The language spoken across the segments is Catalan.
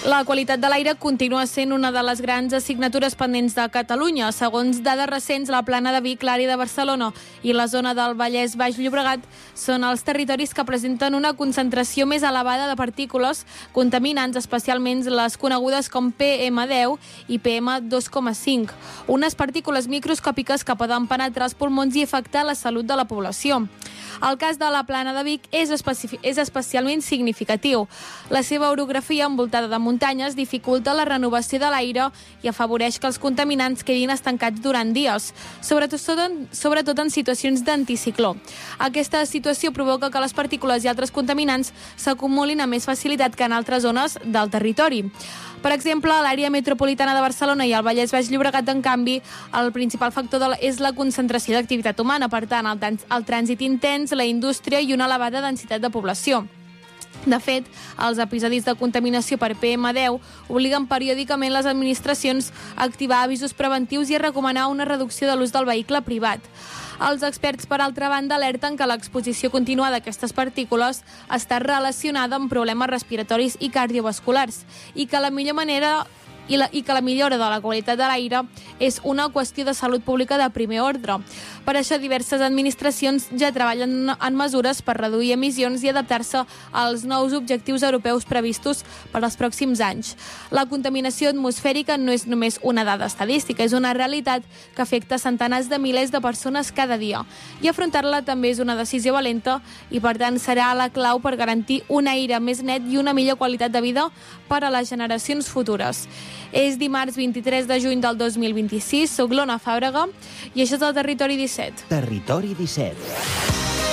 La qualitat de l'aire continua sent una de les grans assignatures pendents de Catalunya. Segons dades recents, la Plana de Vic, l'àrea de Barcelona i la zona del Vallès Baix Llobregat són els territoris que presenten una concentració més elevada de partícules contaminants, especialment les conegudes com PM10 i PM2,5, unes partícules microscòpiques que poden penetrar els pulmons i afectar la salut de la població. El cas de la Plana de Vic és especialment significatiu. La seva orografia envoltada de muntanyes dificulta la renovació de l'aire i afavoreix que els contaminants quedin estancats durant dies, sobretot en situacions d'anticicló. Aquesta situació provoca que les partícules i altres contaminants s'acumulin amb més facilitat que en altres zones del territori. Per exemple, a l'àrea metropolitana de Barcelona i al Vallès Baix Llobregat, en canvi, el principal factor és la concentració d'activitat humana, per tant, el trànsit intens, la indústria i una elevada densitat de població. De fet, els episodis de contaminació per PM10 obliguen periòdicament les administracions a activar avisos preventius i a recomanar una reducció de l'ús del vehicle privat. Els experts, per altra banda, alerten que l'exposició continuada d'aquestes partícules està relacionada amb problemes respiratoris i cardiovasculars i que la millora de la qualitat de l'aire és una qüestió de salut pública de primer ordre. Per això, diverses administracions ja treballen en mesures per reduir emissions i adaptar-se als nous objectius europeus previstos per als pròxims anys. La contaminació atmosfèrica no és només una dada estadística, és una realitat que afecta centenars de milers de persones cada dia. I afrontar-la també és una decisió valenta i, per tant, serà la clau per garantir un aire més net i una millor qualitat de vida per a les generacions futures. És dimarts 23 de juny del 2026, soc l'Ona Fàbrega i això és el Territori 17. Territori 17.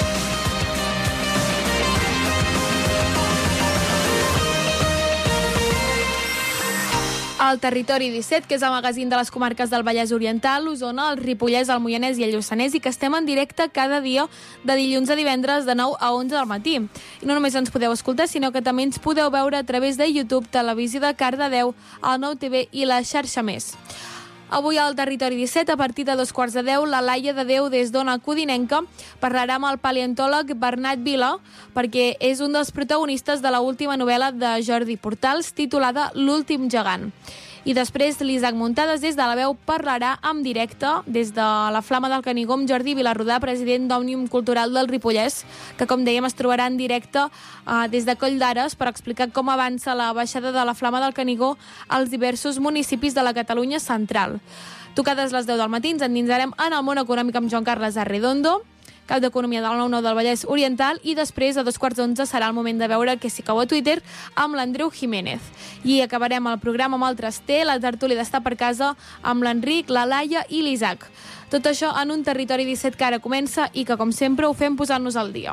El Territori 17, que és el magazín de les comarques del Vallès Oriental, l'Osona, el Ripollès, el Moianès i el Lluçanès, i que estem en directe cada dia de dilluns a divendres de 9 a 11 del matí. I no només ens podeu escoltar, sinó que també ens podeu veure a través de YouTube, Televisió de Cardedeu, el Nou TV i la xarxa Més. Avui al Territori 17, a partir de 2:15, la Laia de Déu des d'Ona Codinenca parlarà amb el paleontòleg Bernat Vila, perquè és un dels protagonistes de l'última novel·la de Jordi Portals, titulada L'últim gegant. I després l'Isaac Muntades des de la veu parlarà en directe des de la Flama del Canigó amb Jordi Vilarrodà, president d'Òmnium Cultural del Ripollès, que com dèiem es trobarà en directe des de Coll d'Ares per explicar com avança la baixada de la Flama del Canigó als diversos municipis de la Catalunya central. Tocades les 10 del matí ens endinsarem en el món econòmic amb Joan Carles Arredondo, cap d'Economia del 9-9 del Vallès Oriental, i després a 2:15 serà el moment de veure què s'hi cau a Twitter amb l'Andreu Jiménez. I acabarem el programa amb el Traster, la tertúlia d'Estar per Casa amb l'Enric, la Laia i l'Isaac. Tot això en un Territori 17 que ara comença i que, com sempre, ho fem posant-nos al dia.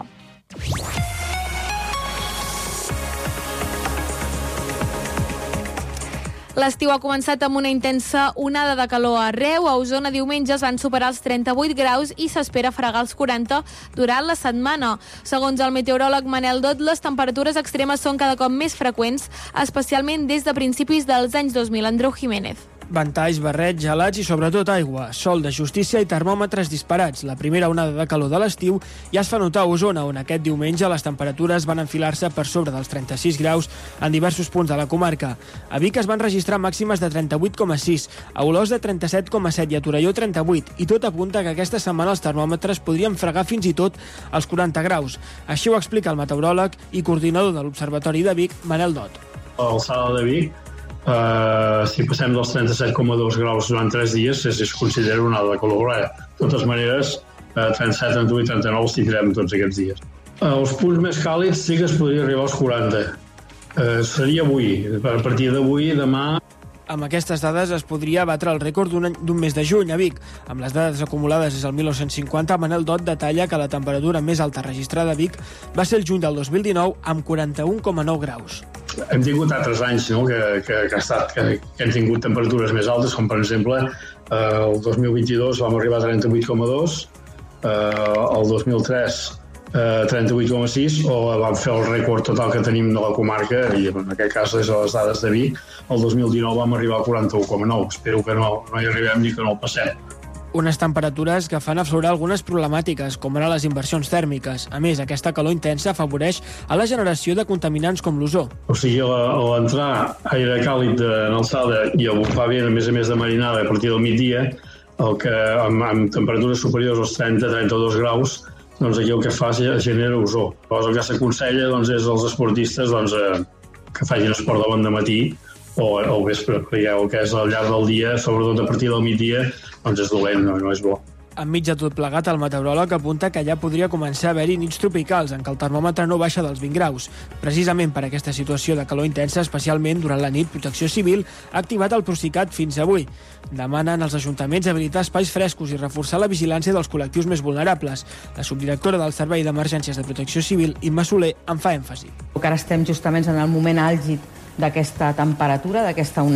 L'estiu ha començat amb una intensa onada de calor arreu. A Osona diumenge es van superar els 38 graus i s'espera fregar els 40 durant la setmana. Segons el meteoròleg Manel Dot, les temperatures extremes són cada cop més freqüents, especialment des de principis dels anys 2000. Andreu Jiménez. Ventalls, barrets, gelats i sobretot aigua, sol de justícia i termòmetres disparats. La primera onada de calor de l'estiu ja es fa notar a Osona, on aquest diumenge les temperatures van enfilar-se per sobre dels 36 graus en diversos punts de la comarca. A Vic es van registrar màximes de 38,6, a Olòs de 37,7 i a Torelló 38, i tot apunta que aquesta setmana els termòmetres podrien fregar fins i tot els 40 graus. Així ho explica el meteoròleg i coordinador de l'Observatori de Vic, Manel Dot. A l'alçada de Vic, si passem dels 37,2 graus durant 3 dies, es considera una onada de calor. De totes maneres, 37, 38, 39 els tindrem tots aquests dies. Els punts més càlids sí que es podria arribar als 40. Seria avui. A partir d'avui, demà... Amb aquestes dades es podria batre el rècord d'un mes de juny a Vic. Amb les dades acumulades des del 1950, Manel Dot detalla que la temperatura més alta registrada a Vic va ser el juny del 2019 amb 41,9 graus. Hem tingut altres anys, no? que hem tingut temperatures més altes, com per exemple el 2022 vam arribar a 38,2, el 2003 38,6, o vam fer el rècord total que tenim de la comarca, i en aquest cas és a les dades de Vic, el 2019 vam arribar a 41,9. Espero que no hi arribem ni que no el passem. Unes temperatures que fan aflorar algunes problemàtiques, com ara les inversions tèrmiques. A més, aquesta calor intensa afavoreix a la generació de contaminants com l'ozó. O sigui, a l'entrar aire càlid en alçada i a bufar vent, a més de marinada, a partir del migdia, el que amb temperatures superiors als 30-32 graus, doncs aquí el que fa és genera ozó. Llavors el que s'aconsella és als esportistes que facin esport de bon dematí o al vespre, perquè el que és al llarg del dia, sobretot a partir del migdia, doncs és dolent, no és bo. Enmig de tot plegat, el meteoròleg apunta que ja podria començar a haver-hi nits tropicals en què el termòmetre no baixa dels 20 graus. Precisament per aquesta situació de calor intensa, especialment durant la nit, Protecció Civil ha activat el Procicat fins avui. Demanen als ajuntaments habilitar espais frescos i reforçar la vigilància dels col·lectius més vulnerables. La subdirectora del Servei d'Emergències de Protecció Civil, Imma Soler, en fa èmfasi. Ara estem justament en el moment àlgid d'aquesta temperatura, d'aquesta